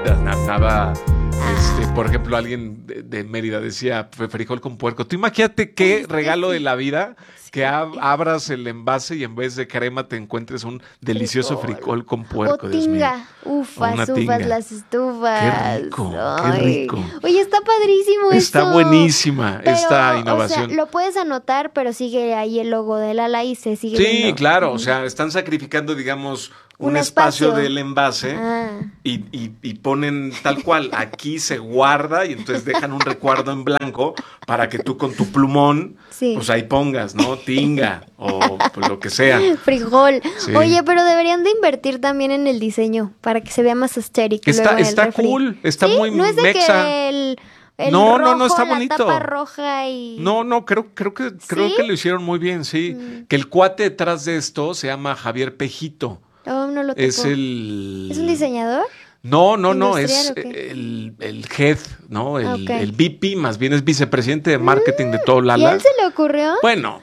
bonitas, nada. Por ejemplo, alguien de Mérida decía frijol con puerco. Tú imagínate qué regalo de la vida que abras el envase y en vez de crema te encuentres un delicioso frijol con puerco. O tinga. Ufas, las estufas. Qué rico, Ay. qué rico. Oye, está padrísimo Está eso. buenísima Pero, esta innovación. O sea, lo puedes anotar, pero sigue ahí el logo de Lala y se sigue Sí, viendo. claro, o sea, están sacrificando, digamos, un espacio espacio del envase y ponen tal cual, aquí se guarda y entonces dejan un recuerdo en blanco para que tú con tu plumón, pues ahí pongas, ¿no? Tinga o pues, lo que sea. Frijol. Sí. Oye, pero deberían de invertir también en el diseño para que se vea más estético. Está cool, está muy no es de mexa. Que el no, rojo, está la bonito. tapa roja y... No, creo que lo hicieron muy bien, sí. Que el cuate detrás de esto se llama Javier Pejito. Oh, no lo topo. ¿Es un diseñador? No, es ¿qué? el head, ¿no? El VP, más bien es vicepresidente de marketing de todo Lala. ¿Y a él se le ocurrió? Bueno,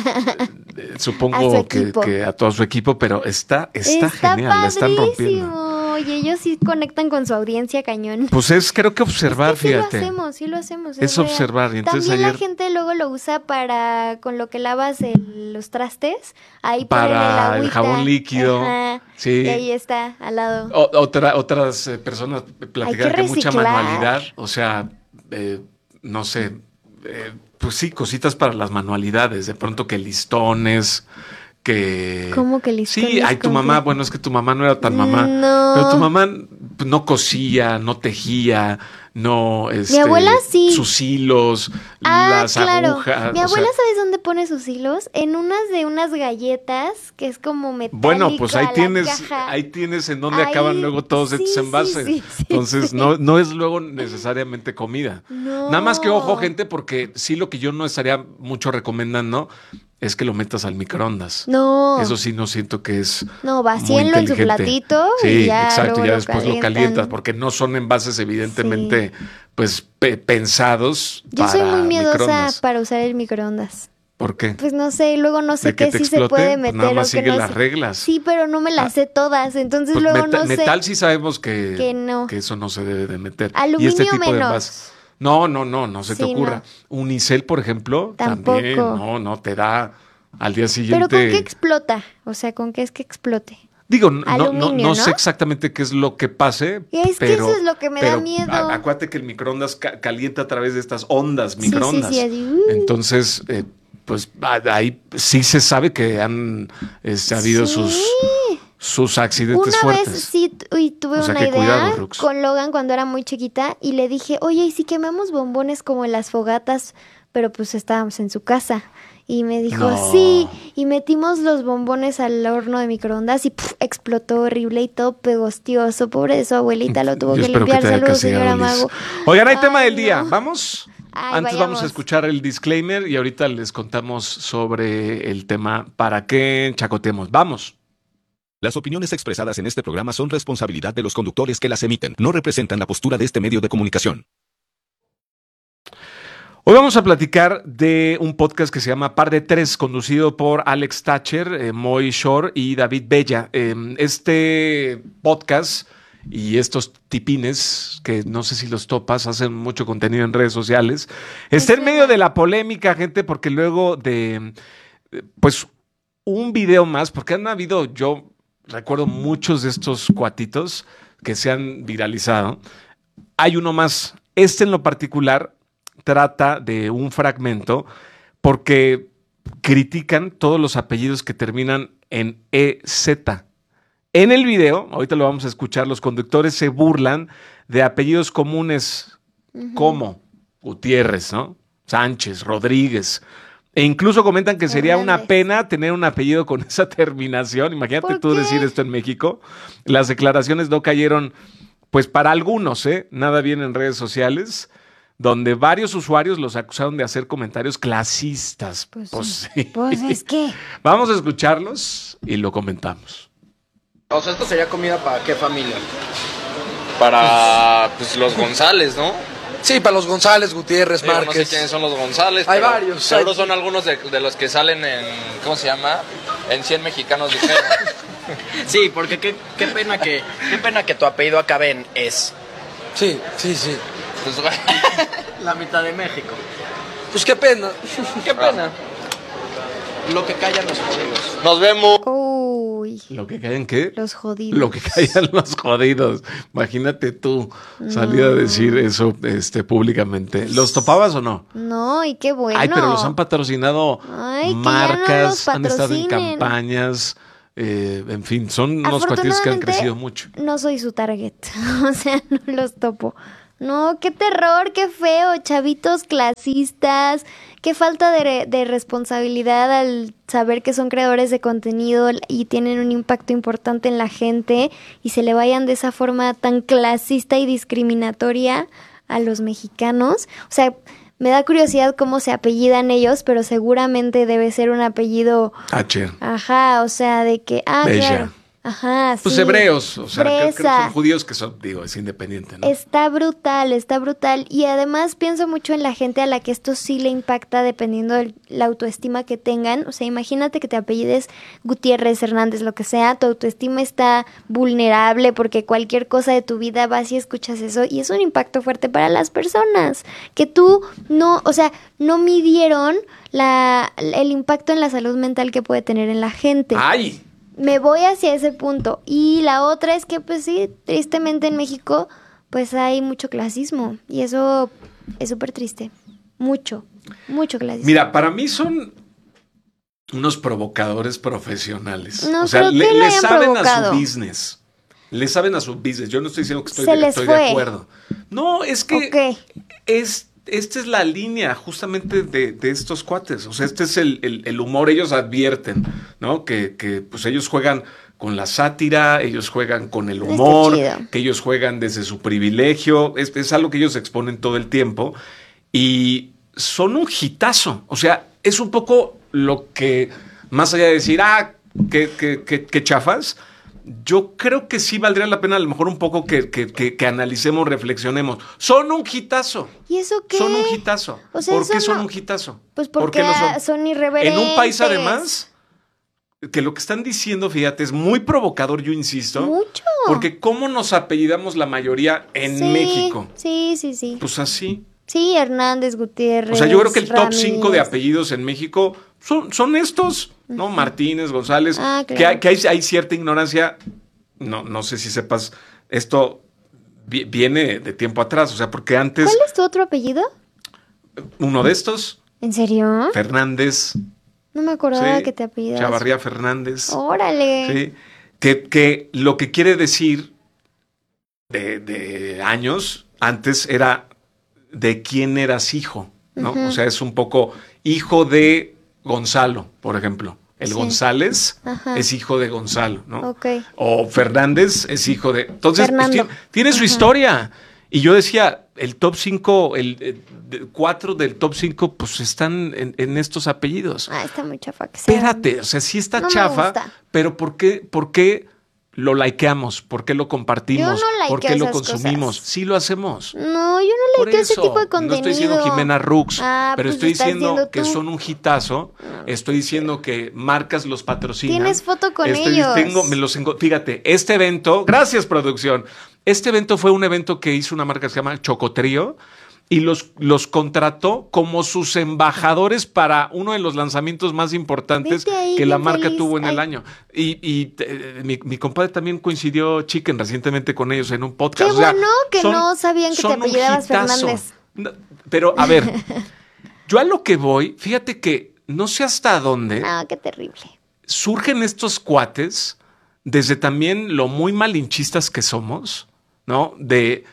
supongo que a todo su equipo, pero está genial, la están rompiendo. Oye, ellos sí conectan con su audiencia cañón. Pues creo que observar, fíjate. Sí lo hacemos. Es observar. Y entonces también la gente luego lo usa con lo que lavas los trastes. Ahí para el jabón líquido. Ajá, sí. Y ahí está, al lado. Otras personas platican que mucha manualidad. O sea, no sé, pues sí, cositas para las manualidades. De pronto que listones... ¿Cómo que listones? Sí, tu mamá, bueno, es que tu mamá no era tan mamá. No. Pero tu mamá no cosía, no tejía, no... Mi abuela sí. Sus hilos, las agujas. Mi abuela, ¿sabes dónde pone sus hilos? En unas galletas, que es como metálica. Bueno, pues ahí tienes en donde acaban luego todos estos envases. Entonces, no es luego necesariamente comida. No. Nada más que ojo, gente, porque sí lo que yo no estaría mucho recomendando es que lo metas al microondas. No. Eso sí no siento que es vacíenlo en su platito y ya exacto, ya después lo calientas, porque no son envases evidentemente pues pensados para microondas. Yo soy muy miedosa para usar el microondas. ¿Por qué? Pues no sé, luego no sé qué sí se puede meter nada más o que sigue no las reglas. Sí, pero no me las sé todas, entonces pues luego no sé. Metal sí sabemos que eso no se debe de meter. Aluminio y este tipo menos. De envases. No se te ocurra. No. Unicel, por ejemplo, tampoco. También, no te da al día siguiente. ¿Pero con qué explota? O sea, ¿con qué es que explote? Digo, no sé exactamente qué es lo que pase. Es que eso es lo que me da miedo. Acuérdate que el microondas calienta a través de estas ondas microondas. Sí, Entonces, pues ahí sí se sabe que han habido sus accidentes fuertes. Una vez sí tuve una idea cuidado, con Logan cuando era muy chiquita y le dije, oye, ¿y si quemamos bombones como en las fogatas? Pero pues estábamos en su casa. Y me dijo, sí, y metimos los bombones al horno de microondas y explotó horrible y todo pegostioso. Pobre de su abuelita, lo tuvo que limpiar. Saludos, señora Mago. Oigan, hay tema del día, ¿vamos? Antes vayamos. Vamos a escuchar el disclaimer y ahorita les contamos sobre el tema para qué chacotemos. ¡Vamos! Las opiniones expresadas en este programa son responsabilidad de los conductores que las emiten. No representan la postura de este medio de comunicación. Hoy vamos a platicar de un podcast que se llama Par de Tres, conducido por Alex Thatcher, Moy Shore y David Bella. Este podcast y estos tipines, que no sé si los topas, hacen mucho contenido en redes sociales. Está en medio de la polémica, gente, porque luego de, pues, un video más, porque han habido, yo recuerdo muchos de estos cuatitos que se han viralizado. Hay uno más, en lo particular trata de un fragmento porque critican todos los apellidos que terminan en EZ. En el video, ahorita lo vamos a escuchar, los conductores se burlan de apellidos comunes como Gutiérrez, ¿no? Sánchez, Rodríguez. E incluso comentan que sería una pena tener un apellido con esa terminación. Imagínate tú decir esto en México. Las declaraciones no cayeron, pues para algunos, nada bien en redes sociales, donde varios usuarios los acusaron de hacer comentarios clasistas. Pues es que... Vamos a escucharlos y lo comentamos. O sea, ¿esto sería comida para qué familia? Para pues los González, ¿no? Sí, para los González, Gutiérrez, Márquez. No sé quiénes son los González. Hay varios. Seguro son algunos de los que salen en, ¿cómo se llama? En 100 mexicanos dijeron. Sí, porque qué pena que tu apellido acabe en es. Sí. Pues, güey, La mitad de México. Pues qué pena. qué pena. Lo que callan los jodidos. Nos vemos. Uy, ¿Lo que callan qué? los jodidos. Lo que callan los jodidos. Imagínate tú salir a decir eso públicamente. ¿Los topabas o no? No, y qué bueno. Ay, pero los han patrocinado Ay, que marcas, ya no los han estado en patrocinen. campañas. En fin, son unos partidos que han crecido mucho. No soy su target, o sea, no los topo. No, qué terror, qué feo, chavitos clasistas, qué falta de responsabilidad al saber que son creadores de contenido y tienen un impacto importante en la gente y se le vayan de esa forma tan clasista y discriminatoria a los mexicanos. O sea, me da curiosidad cómo se apellidan ellos, pero seguramente debe ser un apellido... H. Ajá, o sea, de que... Bella. Claro. Ajá, Pues sí. hebreos, o sea, creo que Fresa. son judíos que son, digo, es independiente, ¿no? Está brutal, está brutal. Y además pienso mucho en la gente a la que esto sí le impacta dependiendo de la autoestima que tengan. O sea, imagínate que te apellides Gutiérrez, Hernández, lo que sea. Tu autoestima está vulnerable porque cualquier cosa de tu vida vas y escuchas eso. Y es un impacto fuerte para las personas. Que tú no, o sea, no midieron el impacto en la salud mental que puede tener en la gente. ¡Ay! Me voy hacia ese punto. Y la otra es que, pues sí, tristemente en México, pues hay mucho clasismo. Y eso es súper triste. Mucho clasismo. Mira, para mí son unos provocadores profesionales. No, o sea, creo que le lo hayan saben provocado. a su business. Le saben a su business. Yo no estoy diciendo que Se estoy les de fue. acuerdo. No, es que Ok. esta es la línea justamente de estos cuates. O sea, este es el humor. Ellos advierten, ¿no? Que pues ellos juegan con la sátira, ellos juegan con el humor, Está chido. que ellos juegan desde su privilegio. Es algo que ellos exponen todo el tiempo. Y son un hitazo. O sea, es un poco lo que, más allá de decir, que chafas, yo creo que sí valdría la pena a lo mejor un poco que analicemos, reflexionemos. Son un hitazo. ¿Y eso qué? Son un hitazo. O sea, ¿Por eso qué son no- un hitazo? Pues ¿Por porque qué lo son irreverentes. En un país, además, que lo que están diciendo, fíjate, es muy provocador, yo insisto. Mucho. Porque ¿cómo nos apellidamos la mayoría en Sí, México? Sí. Pues así. Sí, Hernández, Gutiérrez. O sea, yo creo que el top Ramírez. 5 de apellidos en México son estos, ¿no? Martínez, González, Ah, claro. que hay cierta ignorancia. No sé si sepas, esto viene de tiempo atrás, o sea, porque antes ¿Cuál es tu otro apellido? uno de estos, ¿En serio? Fernández, No me acordaba sí, que te apellidabas. Chavarría Fernández, Órale. sí, que lo que quiere decir de años antes era de quién eras hijo, ¿no? Ujú. O sea, es un poco hijo de Gonzalo, por ejemplo. El Sí. González Ajá. es hijo de Gonzalo, ¿no? Ok. O Fernández es hijo de... Entonces, pues, Fernando. tiene su historia. Y yo decía, el top 5, 4 del top 5, pues están en estos apellidos. Ah, está muy chafa que sea. Espérate, o sea, sí está No me chafa, gusta. pero ¿por qué lo likeamos? ¿Por qué lo compartimos? Yo no likeo ¿Por qué lo esas consumimos? cosas. Sí lo hacemos. No, yo no Por le ese eso, tipo de contenido. no estoy diciendo Jimena Rux, Ah, pero pues estoy estás diciendo que tú. son un hitazo. Estoy diciendo que marcas los patrocinan. Tienes foto con Estoy- ellos. Fíjate, este evento, gracias producción, este evento fue un evento que hizo una marca que se llama Chocotrío y los contrató como sus embajadores para uno de los lanzamientos más importantes Vete ahí, que la bien marca feliz. tuvo en el Ay. año. Mi compadre también coincidió, Chicken, recientemente con ellos en un Qué podcast. O sea, bueno que no sabían que te son un apellidabas hitazo. Fernández. No, pero, a ver, yo a lo que voy, fíjate que no sé hasta dónde No, qué terrible. surgen estos cuates desde también lo muy malinchistas que somos, ¿no? De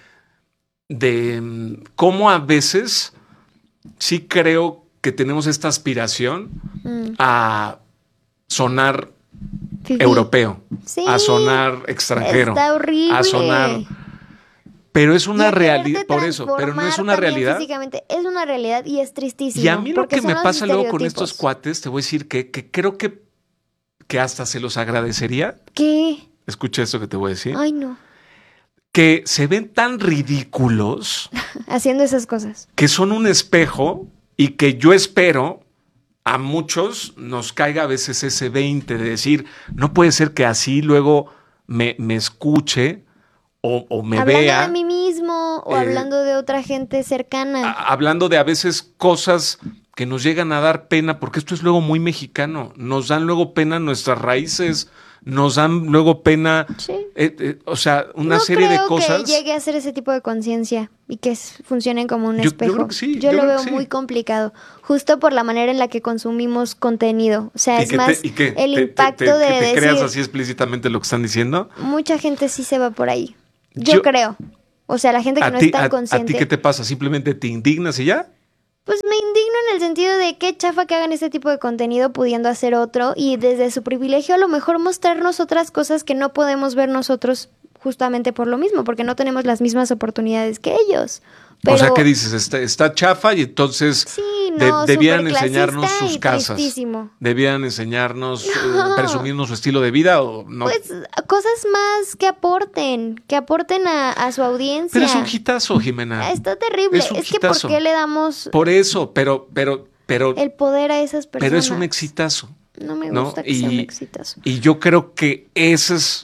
cómo a veces sí creo que tenemos esta aspiración a sonar Fifí. europeo, Sí, a sonar extranjero, está horrible. a sonar... Pero es Y una a quererte realidad, por eso, pero no es transformar una también realidad. Físicamente, es una realidad y es tristísimo. Y a mí lo porque que me son los pasa luego con estos estereotipos. cuates, te voy a decir que creo que hasta se los agradecería. ¿Qué? Escucha esto que te voy a decir. Ay, no. Que se ven tan ridículos Haciendo esas cosas. que son un espejo y que yo espero a muchos nos caiga a veces ese 20 de decir, no puede ser que así luego me escuche o me hablando vea. Hablando de mí mismo o hablando de otra gente cercana. Hablando de a veces cosas que nos llegan a dar pena, porque esto es luego muy mexicano. Nos dan luego pena nuestras raíces, nos dan luego pena, sí. O sea, una serie de cosas. No creo que llegue a hacer ese tipo de conciencia y que funcionen como un espejo. Yo creo que sí. Yo lo veo muy complicado, justo por la manera en la que consumimos contenido. O sea, es más el impacto de ¿te decir, creas así explícitamente lo que están diciendo? Mucha gente sí se va por ahí. Yo creo. O sea, la gente que no es tan consciente. ¿A ti qué te pasa? ¿Simplemente te indignas y ya? Pues me indigno en el sentido de qué chafa que hagan este tipo de contenido pudiendo hacer otro y desde su privilegio a lo mejor mostrarnos otras cosas que no podemos ver nosotros justamente por lo mismo, porque no tenemos las mismas oportunidades que ellos. Pero, o sea, ¿qué dices? Está chafa y entonces sí, no, debían enseñarnos sus casas. Tristísimo. Debían enseñarnos, presumirnos su estilo de vida o no. Pues cosas más que aporten a su audiencia. Pero es un hitazo, Jimena. Está terrible. Es que ¿por qué le damos por eso, pero el poder a esas personas? Pero es un exitazo. No me gusta que sea un exitazo. Y yo creo que esa es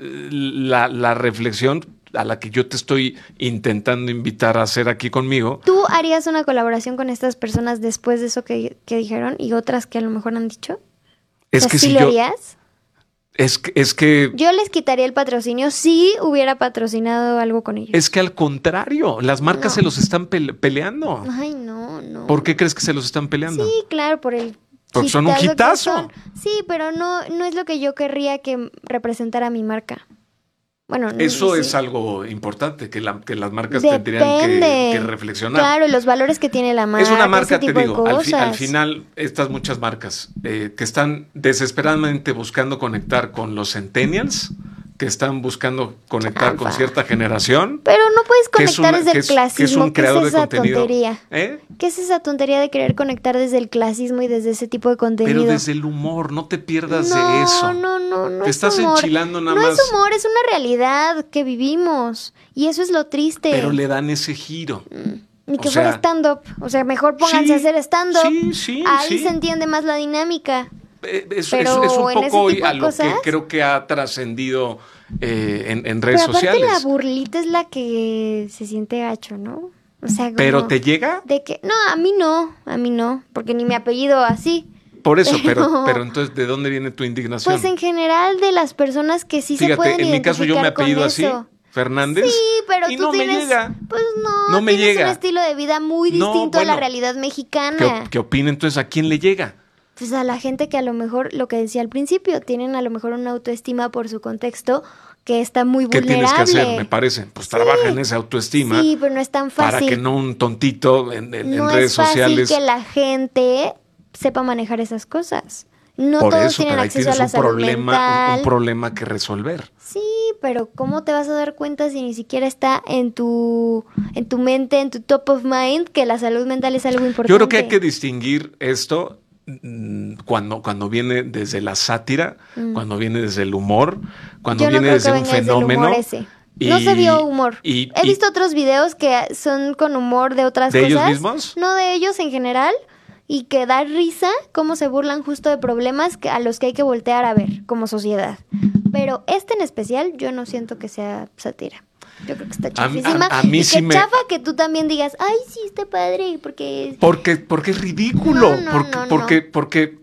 la reflexión a la que yo te estoy intentando invitar a hacer aquí conmigo. ¿Tú harías una colaboración con estas personas después de eso que dijeron y otras que a lo mejor han dicho? Es que ¿sí lo harías? Es que yo les quitaría el patrocinio si hubiera patrocinado algo con ellos. Es que al contrario, las marcas se los están peleando. Ay, no. ¿Por qué crees que se los están peleando? Sí, claro, porque son un hitazo. Sí, pero no es lo que yo querría que representara mi marca. Bueno, eso sí. Es algo importante, que las marcas tendrían que reflexionar. Claro, los valores que tiene la marca. Es una marca, te digo, al final, estas muchas marcas que están desesperadamente buscando conectar con los centennials, que están buscando conectar con cierta generación. Pero no puedes conectar desde el clasismo. Que es un creador ¿Qué es esa de contenido. Tontería? ¿Qué es esa tontería de querer conectar desde el clasismo y desde ese tipo de contenido? Pero desde el humor, no te pierdas de eso. No te estás humor. Enchilando nada más. No es humor, es una realidad que vivimos. Y eso es lo triste. Pero le dan ese giro. Ni que fuera stand-up. O sea, mejor pónganse a hacer stand-up. Sí. Ahí se entiende más la dinámica. Es un poco a lo que creo que ha trascendido en redes sociales. Pero aparte la burlita es la que se siente gacho, ¿no? O sea, ¿pero te llega? De que, no, a mí no, porque ni mi apellido así. Por eso, pero entonces, ¿de dónde viene tu indignación? Pues en general de las personas que sí se pueden identificar. En mi caso yo me apellido así, Fernández. Sí, pero y tú no tienes, me llega. Pues no me tienes llega. Un estilo de vida muy distinto a la realidad mexicana. ¿Qué opina entonces? ¿A quién le llega? Pues a la gente que a lo mejor, lo que decía al principio, tienen a lo mejor una autoestima por su contexto que está muy vulnerable. ¿Qué tienes que hacer? Me parece. Pues trabaja en esa autoestima. Sí, pero no es tan fácil. Para que no un tontito en no redes sociales. No es fácil que la gente sepa manejar esas cosas. No por todos eso, tienen pero ahí acceso tienes a la salud mental. Un problema que resolver. Sí, pero ¿cómo te vas a dar cuenta si ni siquiera está en tu mente, en tu top of mind, que la salud mental es algo importante? Yo creo que hay que distinguir esto cuando viene desde la sátira, cuando viene desde el humor, cuando viene desde un fenómeno. No se vio humor. He visto otros videos que son con humor de otras cosas. ¿De ellos mismos? No, de ellos en general. Y que da risa cómo se burlan justo de problemas a los que hay que voltear a ver como sociedad. Pero en especial yo no siento que sea sátira. Yo creo que está chafísima. A mí y sí que chafa que tú también digas, ay, sí, está padre, porque es ridículo. Porque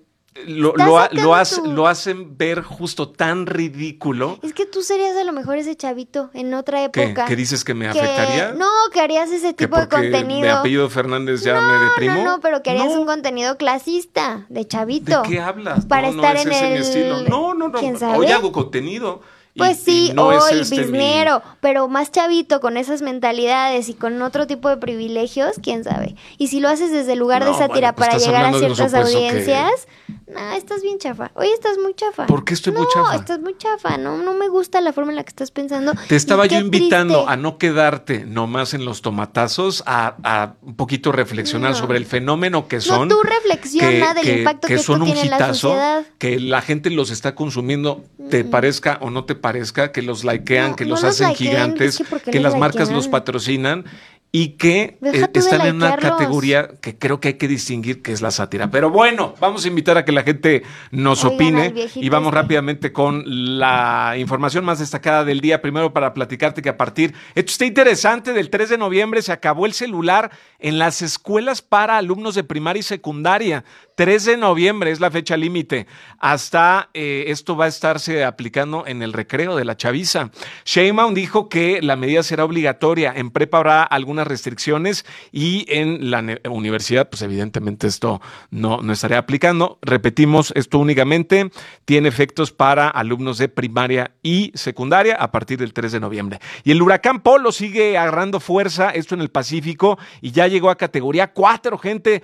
lo hacen ver justo tan ridículo. Es que tú serías a lo mejor ese chavito en otra época. ¿Qué dices que me afectaría? No, que harías ese tipo de contenido. ¿Mi apellido Fernández ya me deprimo? No, pero que harías un contenido clasista, de chavito. ¿De qué hablas? Para estar en mi estilo. No. ¿Quién sabe? Hoy hago contenido. Pues sí, hoy, biznero, pero más chavito, con esas mentalidades y con otro tipo de privilegios, quién sabe. Y si lo haces desde el lugar de sátira para llegar a ciertas audiencias, estás bien chafa. Hoy estás muy chafa. ¿Por qué estoy muy chafa? No, estás muy chafa, no me gusta la forma en la que estás pensando. Te estaba yo invitando a no quedarte nomás en los tomatazos, a un poquito reflexionar sobre el fenómeno que son. No, tú reflexiona del impacto que esto tiene en la sociedad. Que la gente los está consumiendo, te parezca o no te parezca, que los likean, que los hacen gigantes, que las marcas los patrocinan y que están en una categoría que creo que hay que distinguir, que es la sátira. Pero bueno, vamos a invitar a que la gente nos opine y vamos rápidamente con la información más destacada del día. Primero, para platicarte que esto está interesante, del 3 de noviembre se acabó el celular en las escuelas para alumnos de primaria y secundaria. 3 de noviembre es la fecha límite. Hasta esto va a estarse aplicando en el recreo de la chaviza. Sheinbaum dijo que la medida será obligatoria. En prepa habrá algunas restricciones y en la universidad, pues evidentemente esto no estaría aplicando. Repetimos, esto únicamente tiene efectos para alumnos de primaria y secundaria a partir del 3 de noviembre. Y el huracán Polo sigue agarrando fuerza, esto en el Pacífico, y ya llegó a categoría 4, gente.